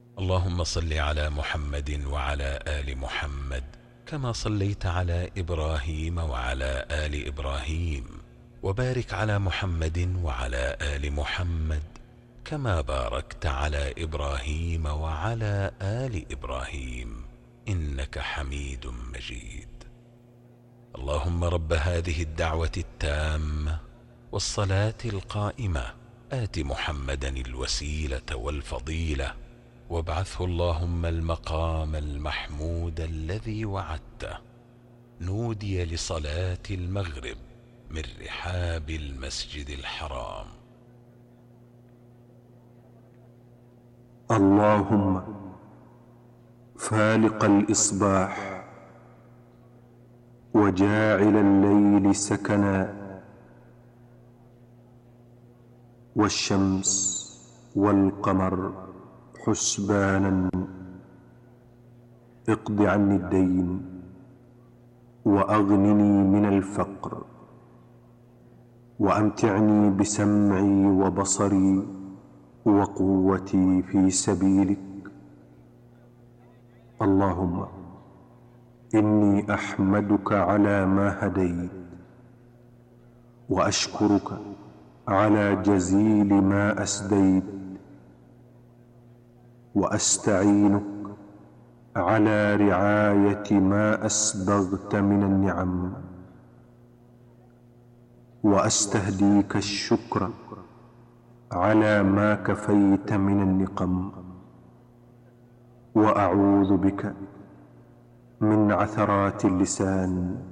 اللهم صل على محمد وعلى آل محمد كما صليت على إبراهيم وعلى آل إبراهيم، وبارك على محمد وعلى آل محمد كما باركت على إبراهيم وعلى آل إبراهيم إنك حميد مجيد. اللهم رب هذه الدعوة التامة والصلاة القائمة آت محمدا الوسيلة والفضيلة وابعثه اللهم المقام المحمود الذي وعدته. نودي لصلاة المغرب من رحاب المسجد الحرام. اللهم فالق الإصباح وجاعل الليل سكنا والشمس والقمر حسبانا، اقض عني الدين وأغنني من الفقر وأمتعني بسمعي وبصري وقوتي في سبيلك. اللهم إني أحمدك على ما هديت، وأشكرك على جزيل ما أسديت، وأستعينك على رعاية ما أسبغت من النعم، وأستهديك الشكر على ما كفيت من النقم، وأعوذ بك من عثرات اللسان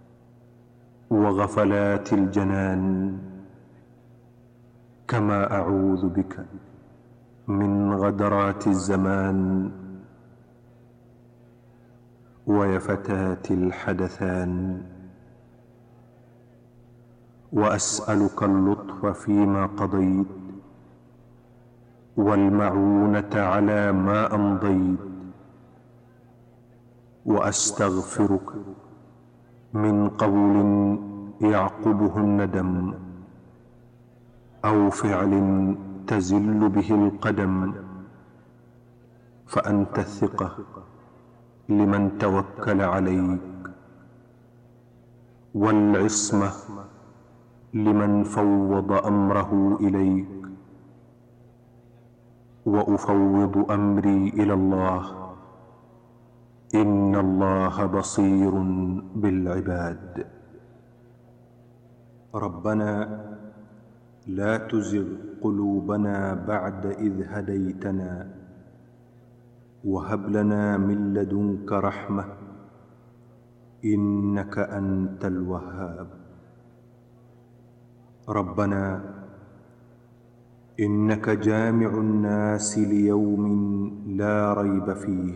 وغفلات الجنان، كما أعوذ بك من غدرات الزمان ويفتات الحدثان. وأسألك اللطف فيما قضيت والمعونة على ما أمضيت، وأستغفرك من قول يعقبه الندم أو فعل تزل به القدم، فأنت الثقة لمن توكل عليك، والعصمة لمن فوض أمره إليك. وأفوض أمري إلى الله، إن الله بصير بالعباد. ربنا لا تزغ قلوبنا بعد إذ هديتنا، وهب لنا من لدنك رحمة إنك أنت الوهاب. ربنا إنك جامع الناس ليوم لا ريب فيه،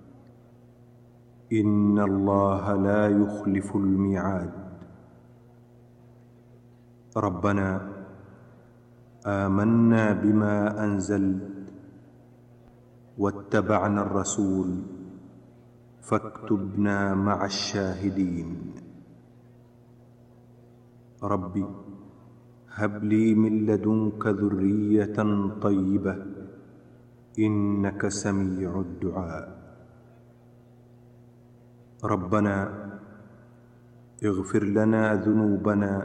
إن الله لا يخلف الميعاد. ربنا آمنا بما أنزلت واتبعنا الرسول فاكتبنا مع الشاهدين. ربي هب لي من لدنك ذرية طيبة إنك سميع الدعاء. ربنا اغفر لنا ذنوبنا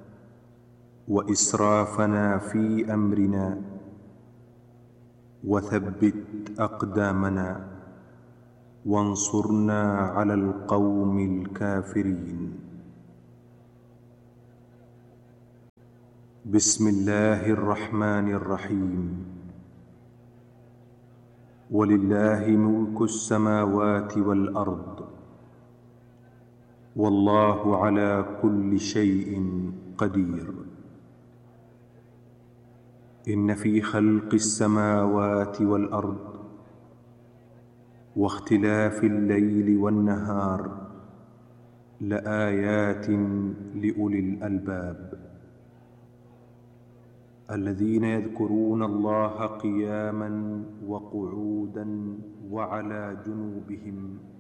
وإسرافنا في أمرنا، وثبت أقدامنا وانصرنا على القوم الكافرين. بسم الله الرحمن الرحيم. ولله ملك السماوات والأرض، والله على كل شيء قدير. إن في خلق السماوات والأرض واختلاف الليل والنهار لآيات لأولي الألباب، الذين يذكرون الله قياما وقعودا وعلى جنوبهم